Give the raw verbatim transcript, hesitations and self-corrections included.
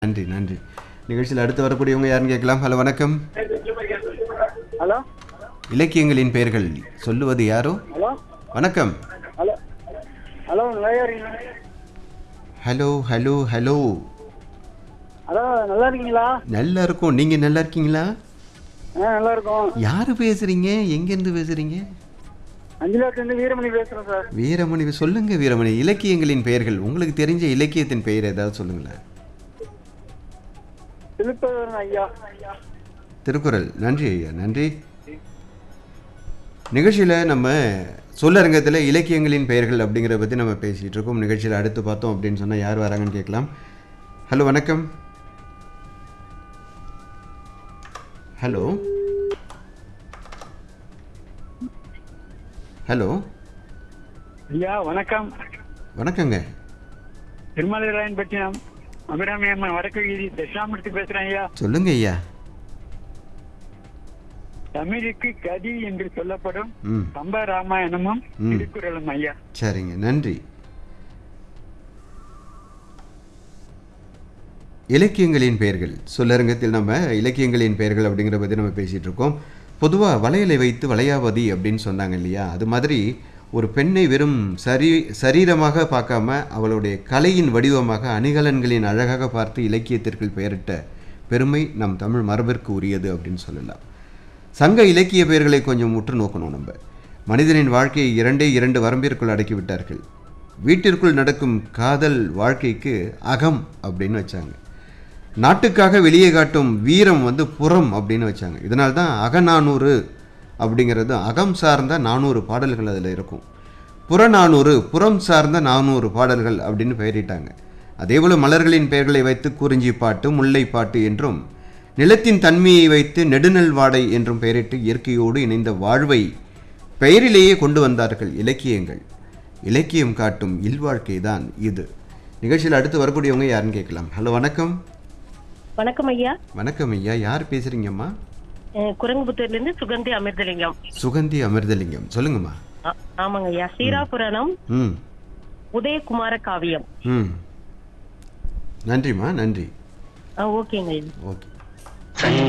நன்றி நன்றி. நிகழ்ச்சியில் அடுத்து வரக்கூடியவங்க யாருன்னு கேட்கலாம். ஹலோ வணக்கம். ஹலோ இலக்கியங்களின் பெயர்கள் சொல்லுவது யாரோ? ஹலோ வணக்கம். ஹலோ ஹலோ நல்லா இருக்கீங்களா? Hello hello hello. ஹலோ நல்லா இருக்கீங்களா? நல்லா இருக்கும். நீங்க நல்லா இருக்கீங்களா? ஆ நல்லா இருக்கோம். யாரு பேசுறீங்க? எங்கேருந்து பேசுறீங்க? அஞ்சலாத்துலேருந்து வீரமணி பேசுகிறேன் சார். வீரமணி. சொல்லுங்க வீரமணி. இலக்கியங்களின் பெயர்கள் உங்களுக்கு தெரிஞ்ச இலக்கியத்தின் பெயர் ஏதாவது சொல்லுங்களேன். திருப்பவன் ஐயா. திருக்குறள். நன்றி ஐயா, நன்றி. நிகழ்ச்சியில் நம்ம சொல்லரங்கத்தில் இலக்கியங்களின் பெயர்கள் அப்படிங்கிறத பற்றி நம்ம பேசிகிட்டு இருக்கோம். நிகழ்ச்சியில் அடுத்து பார்த்தோம் அப்படின்னு சொன்னால் யார் வராங்கன்னு கேட்கலாம். ஹலோ வணக்கம். ஹலோ ஹலோ ஐயா வணக்கம். வணக்கங்க. திருமலைராயன்பட்டினம் அபிராமி அம்மன் வடக்கு வீதி தட்சிணாமூர்த்தி பேசுகிறேன் ஐயா. சொல்லுங்க ஐயா. தமிழுக்கு கதி என்று சொல்லப்படும் ம் கம்ப ராமாயணமும் ம். திருக்குறளும் ஐயா. சரிங்க, நன்றி. இலக்கியங்களின் பெயர்கள் சொல்லரங்கத்தில் நம்ம இலக்கியங்களின் பெயர்கள் அப்படிங்கிற பற்றி நம்ம பேசிகிட்டு இருக்கோம். பொதுவாக வளையலை வைத்து வளையாவதி அப்படின்னு சொன்னாங்க இல்லையா? அது மாதிரி ஒரு பெண்ணை வெறும் சரி சரீரமாக பார்க்காம அவளுடைய கலையின் வடிவமாக அணிகலன்களின் அழகாக பார்த்து இலக்கியத்திற்கு பெயரிட்ட பெருமை நம் தமிழ் மரபிற்கு உரியது அப்படின்னு சொல்லலாம். சங்க இலக்கிய பெயர்களை கொஞ்சம் உற்று நோக்கணும். நம்ம மனிதனின் வாழ்க்கையை இரண்டே இரண்டு வரம்பிற்குள் அடக்கி விட்டார்கள். வீட்டிற்குள் நடக்கும் காதல் வாழ்க்கைக்கு அகம் அப்படின்னு வச்சாங்க. நாட்டுக்காக வெளியே காட்டும் வீரம் வந்து புறம் அப்படின்னு வச்சாங்க. இதனால தான் அகநானூறு அப்படிங்கிறது அகம் சார்ந்த நானூறு பாடல்கள் அதில் இருக்கும். புறநானூறு புறம் சார்ந்த நானூறு பாடல்கள் அப்படின்னு பெயரிட்டாங்க. அதேபோல் மலர்களின் பெயர்களை வைத்து குறிஞ்சி பாட்டு, முல்லை பாட்டு என்றும், நிலத்தின் தன்மையை வைத்து நெடுநல் வாடை என்றும் பெயரிட்டு இயற்கையோடு இணைந்த வாழ்வை பெயரிலேயே கொண்டு வந்தார்கள் இலக்கியங்கள். இலக்கியம் காட்டும் இல்வாழ்க்கை தான் இது. நிகழ்ச்சியில் அடுத்து வரக்கூடியவங்க யாருன்னு கேட்கலாம். ஹலோ வணக்கம். வணக்கம் ஐயா. வணக்கம் ஐயா. யார் பேசுறீங்கம்மா? குரங்குபுத்தூர்ல இருந்து சுகந்தி அமிர்தலிங்கம். சுகந்தி அமிர்தலிங்கம். சொல்லுங்கம்மா. ஆ- ஆமாங்க ஐயா. ஸ்ரீராபுரணம் ம் உதயகுமார காவியம். ம் நன்றிம்மா, நன்றி. ஆ, ஓகேங்க ஐயா. ஓகே.